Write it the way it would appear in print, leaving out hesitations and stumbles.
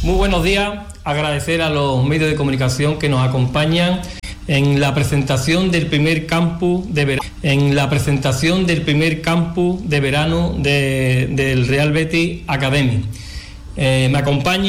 Muy buenos días, agradecer a los medios de comunicación que nos acompañan en la presentación del primer campus de verano, del Real Betis Academy. Me acompaña